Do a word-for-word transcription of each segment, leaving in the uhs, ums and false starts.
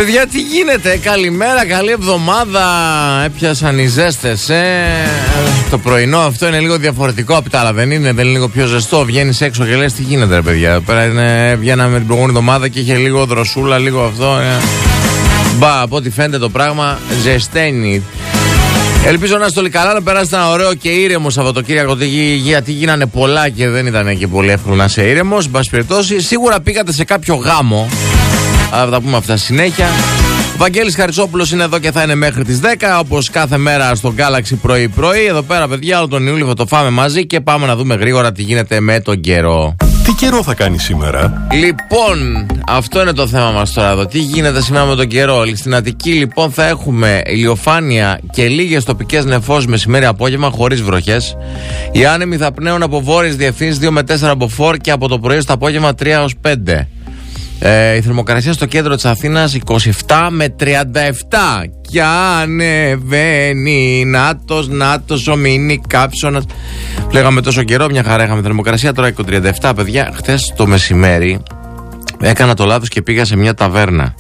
Παιδιά, τι γίνεται? Καλημέρα, καλή εβδομάδα. Έπιασαν οι ζέστες, ε. Το πρωινό αυτό είναι λίγο διαφορετικό από τα άλλα, δεν είναι? Δεν είναι λίγο πιο ζεστό? Βγαίνεις έξω και λες τι γίνεται, ρε παιδιά? Πέρα είναι, βγαίναμε την προηγούμενη εβδομάδα και είχε λίγο δροσούλα, λίγο αυτό. Ε. Μπα, από ό,τι φαίνεται το πράγμα ζεσταίνει. Ελπίζω να είστε όλοι καλά, να περάσετε ένα ωραίο και ήρεμο Σαββατοκύριακο, γιατί γίνανε πολλά και δεν ήταν και πολύ εύκολο να είσαι ήρεμος. Εν πάση περιπτώσει, σίγουρα πήγατε σε κάποιο γάμο. Θα τα πούμε αυτά συνέχεια. Ο Βαγγέλης Χαρισόπουλος είναι εδώ και θα είναι μέχρι τις δέκα, όπως κάθε μέρα στο Galaxy πρωί-πρωί. Εδώ πέρα, παιδιά, όλο τον Ιούλιο θα το φάμε μαζί και πάμε να δούμε γρήγορα τι γίνεται με τον καιρό. Τι καιρό θα κάνει σήμερα? Λοιπόν, αυτό είναι το θέμα μας τώρα εδώ. Τι γίνεται σήμερα με τον καιρό? Στην Αττική, λοιπόν, θα έχουμε ηλιοφάνεια και λίγες τοπικές νεφώσεις μεσημέρι-απόγευμα, χωρίς βροχές. Οι άνεμοι θα πνέουν από βόρειες διευθύνσεις δύο με τέσσερα μποφόρ και από το πρωί στο απόγευμα τρία έως πέντε. Ε, η θερμοκρασία στο κέντρο της Αθήνας είκοσι επτά με τριάντα επτά. Κι ανεβαίνει. Νάτος, νάτος, ο μίνι κάψονας. Λέγαμε τόσο καιρό, μια χαρά είχαμε θερμοκρασία. Τώρα είκοσι τριάντα επτά, παιδιά. Χθες το μεσημέρι έκανα το λάθος και πήγα σε μια ταβέρνα.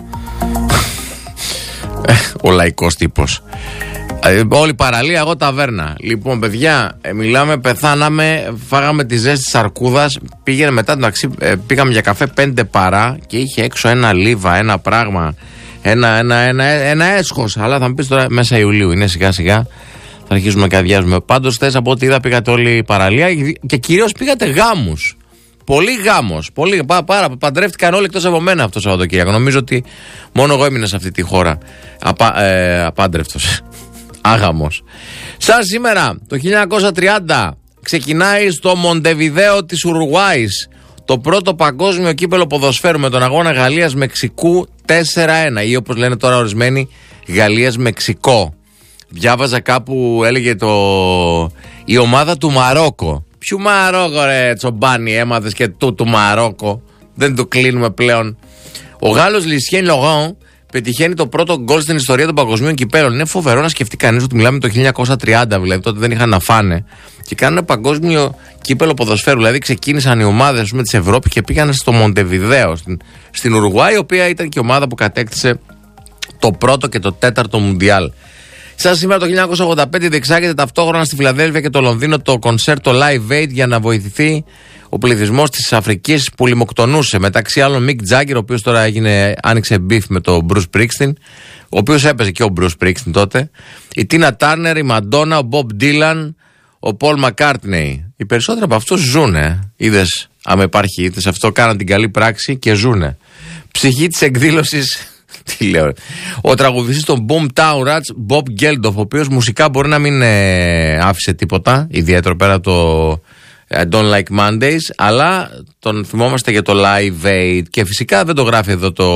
Ο λαϊκός τύπος. Όλη παραλία, εγώ ταβέρνα. Λοιπόν, παιδιά, μιλάμε, πεθάναμε. Φάγαμε τη ζέστη της αρκούδας. Πήγαινε μετά την αξί, πήγαμε για καφέ πέντε παρά και είχε έξω ένα λίβα, ένα πράγμα, ένα, ένα, ένα, ένα έσχος. Αλλά θα μου πεις τώρα μέσα Ιουλίου, είναι σιγά σιγά. Θα αρχίσουμε και αδειάζουμε. Πάντως, χθες από ό,τι είδα, πήγατε όλη η παραλία και κυρίως πήγατε γάμους. Πολύ γάμος. Πολύ, πά, πάρα, παντρεύτηκαν όλοι εκτός από μένα αυτό το Σαββατοκύριακο. Νομίζω ότι μόνο εγώ έμεινα σε αυτή τη χώρα. Απα, ε, απάντρευτος. Άγαμος. Σαν σήμερα το χίλια εννιακόσια τριάντα ξεκινάει στο Μοντεβιδέο της Ουρουγουάης το πρώτο παγκόσμιο κύπελο ποδοσφαίρου με τον αγώνα Γαλλίας-Μεξικού τέσσερα ένα, ή όπως λένε τώρα ορισμένοι, Γαλλίας-Μεξικό. Διάβαζα κάπου, έλεγε το η ομάδα του Μαρόκο. Ποιου Μαρόκο, ρε τσομπάνι, έμαθες και του του Μαρόκο? Δεν το κλείνουμε πλέον. Ο Γάλλος Λισιέν Λογάν πετυχαίνει το πρώτο γκολ στην ιστορία των παγκοσμίων κυπέλων. Είναι φοβερό να σκεφτεί κανείς ότι μιλάμε το χίλια εννιακόσια τριάντα, δηλαδή τότε δεν είχαν να φάνε. Και κάνουν ένα παγκόσμιο κύπελο ποδοσφαίρου. Δηλαδή ξεκίνησαν οι ομάδες της Ευρώπη και πήγαν στο Μοντεβιδέο, στην, στην Ουρουγουάη, η οποία ήταν και η ομάδα που κατέκτησε το πρώτο και το τέταρτο Μουντιάλ. Σαν σήμερα το χίλια εννιακόσια ογδόντα πέντε διεξάγεται ταυτόχρονα στη Φιλαδέλφια και το Λονδίνο το κονσέρτο Live Aid για να βοηθηθεί ο πληθυσμός της Αφρικής που λιμοκτονούσε. Μεταξύ άλλων Μικ Τζάγκερ, ο οποίος τώρα έγινε, άνοιξε μπιφ με τον Μπρους Σπρίγκστιν, ο οποίος έπαιζε και ο Μπρους Σπρίγκστιν τότε. Η Τίνα Τάρνερ, η Μαντόνα, ο Μπομπ Ντίλαν, ο Πολ Μακκάρτνεϊ. Οι περισσότεροι από αυτούς ζουνε. Είδες, άμα υπάρχει, είδες αυτό, κάναν την καλή πράξη και ζουνε. Ψυχή της εκδήλωσης. Τι λέω. Ο τραγουδιστής των Boomtown Rats, Bob Geldof, ο οποίος μουσικά μπορεί να μην ε, άφησε τίποτα ιδιαίτερο πέρα από το I don't like Mondays, αλλά τον θυμόμαστε για το Live Aid και φυσικά δεν το γράφει εδώ το,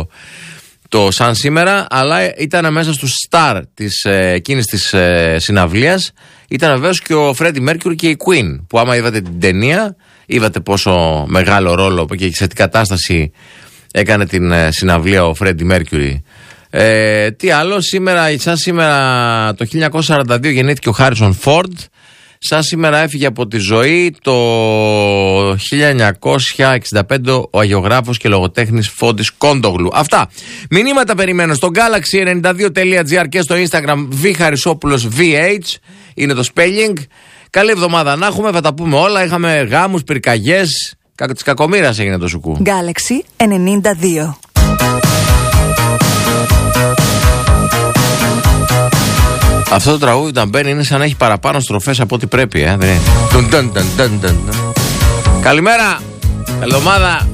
το σαν σήμερα, αλλά ήταν μέσα στους star της, ε, εκείνης της ε, συναυλίας. Ήταν βεβαίως και ο Freddie Mercury και η Queen, που άμα είδατε την ταινία είδατε πόσο μεγάλο ρόλο και σε τι κατάσταση έκανε την ε, συναυλία ο Freddie Mercury. Ε, τι άλλο, σήμερα, σαν σήμερα το χίλια εννιακόσια σαράντα δύο γεννήθηκε ο Harrison Ford. Σαν σήμερα έφυγε από τη ζωή το χίλια εννιακόσια εξήντα πέντε ο αγιογράφος και λογοτέχνης Φόντης Κόντογλου. Αυτά. Μηνύματα περιμένω στο Galaxy ενενήντα δύο τελεία τζι άρ και στο Instagram V Χαρισόπουλος βι έιτς είναι το spelling. Καλή εβδομάδα να έχουμε, θα τα πούμε όλα. Είχαμε γάμους, πυρκαγιές, της κακομοίρας έγινε το σουκού. Galaxy ενενήντα δύο. Αυτό το τραγούδι όταν μπαίνει είναι σαν να έχει παραπάνω στροφές από ό,τι πρέπει, ε, δεν είναι. Καλημέρα, καλή εβδομάδα.